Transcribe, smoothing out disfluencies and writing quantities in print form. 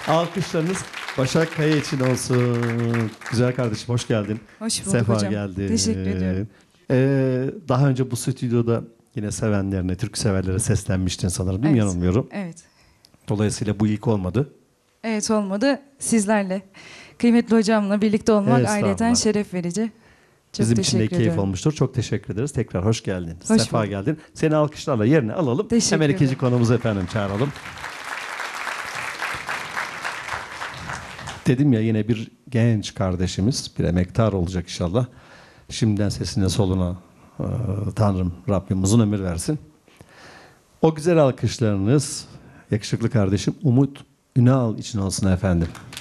Alkışlarınız Başak Kaya için olsun. Güzel kardeşim, hoş geldin. Hoş bulduk Sefa hocam. geldin. Teşekkür ediyorum. Daha önce bu stüdyoda yine sevenlerine, türkü severlere seslenmiştin sanırım, değil mi? Evet. Yanılmıyorum. Evet. Dolayısıyla bu ilk olmadı. Evet, olmadı. Sizlerle, kıymetli hocamla birlikte olmak Estağfurullah. aileten şeref verici. Çok Bizim için de teşekkür keyif ediyorum. olmuştur. Çok teşekkür ederiz. Tekrar hoş geldin. Hoş Sefa bulduk. geldin. Seni alkışlarla yerine alalım. Teşekkür Hemen ikinci ederim. konumuzu efendim çağıralım. Dedim ya, yine bir genç kardeşimiz, bir emektar olacak inşallah. Şimdiden sesine soluna Tanrım Rabbim uzun ömür versin. O güzel alkışlarınız yakışıklı kardeşim Umut Ünal için olsun efendim.